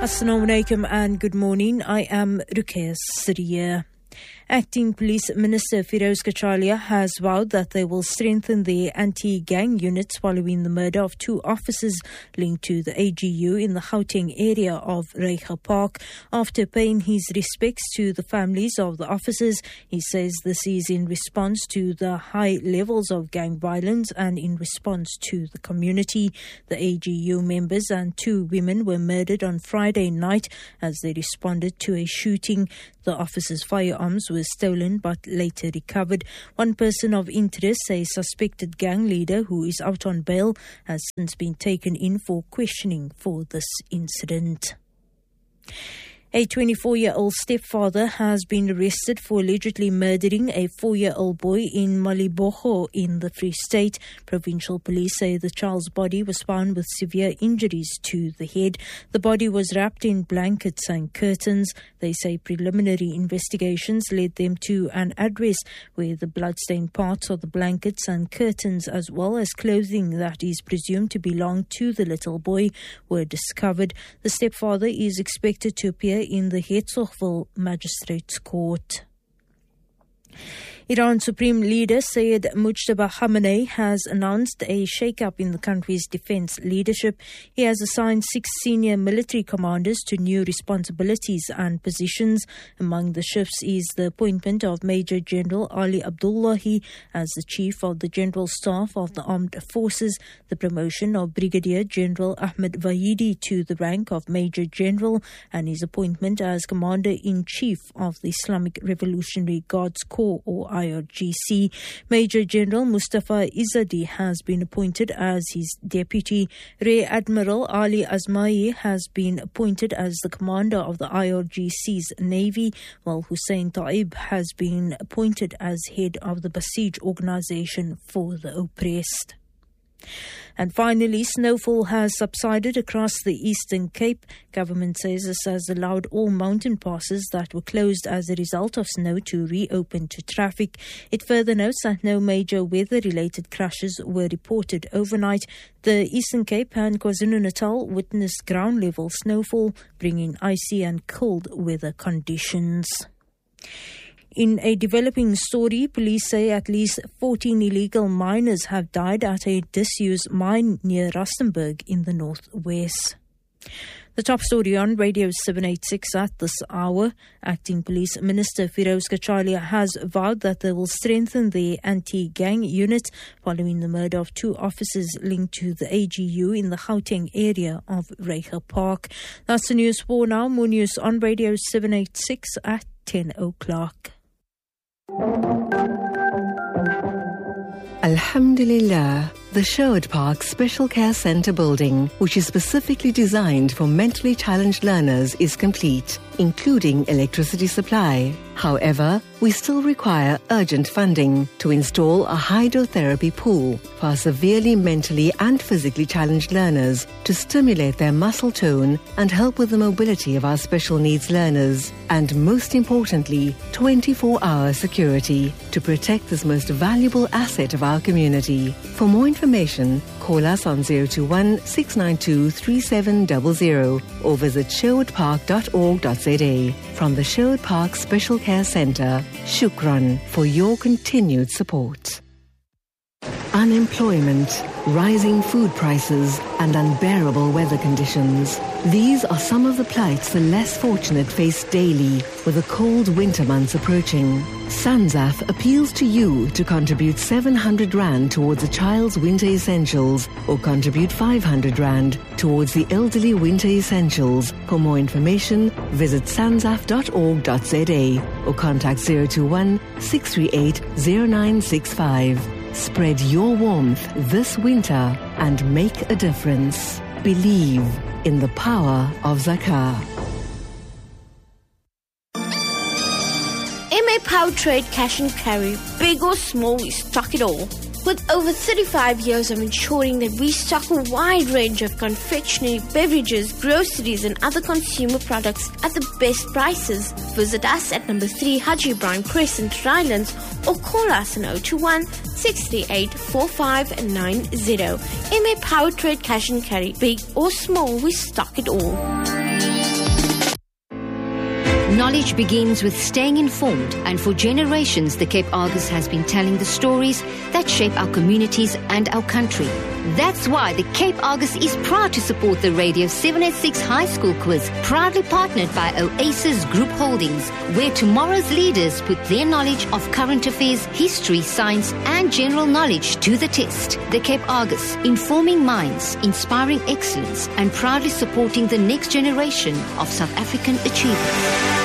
Assalamu alaikum and good morning. I am Ruqayyah Siriya. Acting Police Minister Firoz Kacharia has vowed that they will strengthen their anti-gang units following the murder of 2 officers linked to the AGU in the Gauteng area of Reiger Park. After paying his respects to the families of the officers, he says this is in response to the high levels of gang violence and in response to the community. The AGU members and 2 women were murdered on Friday night as they responded to a shooting. The officers' firearms were stolen but later recovered. One person of interest, a suspected gang leader who is out on bail, has since been taken in for questioning for this incident. A 24-year-old stepfather has been arrested for allegedly murdering a 4-year-old boy in Maliboho in the Free State. Provincial police say the child's body was found with severe injuries to the head. The body was wrapped in blankets and curtains. They say preliminary investigations led them to an address where the bloodstained parts of the blankets and curtains, as well as clothing that is presumed to belong to the little boy, were discovered. The stepfather is expected to appear in the Herzogsville Magistrates Court. Iran Supreme Leader Syed Mujtaba Khamenei has announced a shake-up in the country's defense leadership. He has assigned 6 senior military commanders to new responsibilities and positions. Among the shifts is the appointment of Major General Ali Abdullahi as the Chief of the General Staff of the Armed Forces, the promotion of Brigadier General Ahmed Vahidi to the rank of Major General, and his appointment as Commander-in-Chief of the Islamic Revolutionary Guards Corps, or IRGC. Major General Mustafa Izzadi has been appointed as his deputy. Rear Admiral Ali Azmai has been appointed as the commander of the IRGC's Navy, while Hussein Taib has been appointed as head of the Basij Organization for the Oppressed. And finally, snowfall has subsided across the Eastern Cape. Government says this has allowed all mountain passes that were closed as a result of snow to reopen to traffic. It further notes that no major weather-related crashes were reported overnight. The Eastern Cape and KwaZulu-Natal witnessed ground-level snowfall, bringing icy and cold weather conditions. In a developing story, police say at least 14 illegal miners have died at a disused mine near Rustenburg in the northwest. The top story on Radio 786 at this hour. Acting Police Minister Firoz Kacharia has vowed that they will strengthen their anti-gang unit following the murder of 2 officers linked to the AGU in the Gauteng area of Reiger Park. That's the news for now. More news on Radio 786 at 10 o'clock. Alhamdulillah, the Sherwood Park Special Care Centre building, which is specifically designed for mentally challenged learners, is complete, including electricity supply. However, we still require urgent funding to install a hydrotherapy pool for our severely mentally and physically challenged learners to stimulate their muscle tone and help with the mobility of our special needs learners. And most importantly, 24-hour security to protect this most valuable asset of our community. For more information, call us on 021 692 3700 or visit sherwoodpark.org.za. From the Sherwood Park Special Care Centre, Shukran for your continued support. Unemployment, rising food prices and unbearable weather conditions. These are some of the plights the less fortunate face daily with the cold winter months approaching. SANZAF appeals to you to contribute 700 Rand towards a child's winter essentials or contribute 500 Rand towards the elderly winter essentials. For more information, visit sanzaf.org.za or contact 021 638 0965. Spread your warmth this winter and make a difference. Believe in the power of Zakah. MA Power Trade Cash and Carry. Big or small, we stock it all. With over 35 years of ensuring that we stock a wide range of confectionery, beverages, groceries and other consumer products at the best prices. Visit us at number 3 Haji Ibrahim Crescent, Rylands, or call us on 021 638 4590. MA Power Trade Cash and Carry. Big or small, we stock it all. Knowledge begins with staying informed, and for generations the Cape Argus has been telling the stories that shape our communities and our country. That's why the Cape Argus is proud to support the Radio 786 High School Quiz, proudly partnered by Oasis Group Holdings, where tomorrow's leaders put their knowledge of current affairs, history, science and general knowledge to the test. The Cape Argus, informing minds, inspiring excellence and proudly supporting the next generation of South African achievers.